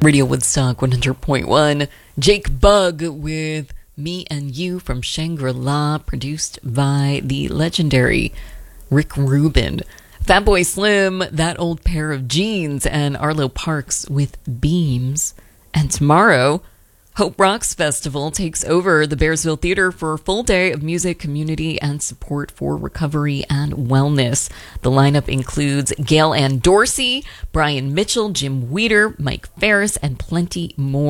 Radio Woodstock 100.1. Jake Bugg with Me and You from Shangri-La, produced by the legendary Rick Rubin. Fatboy Slim, That Old Pair of Jeans, and Arlo Parks with Beams. And tomorrow, Hope Rocks Festival takes over the Bearsville Theater for a full day of music, community, and support for recovery and wellness. The lineup includes Gail Ann Dorsey, Brian Mitchell, Jim Weeder, Mike Ferris, and plenty more.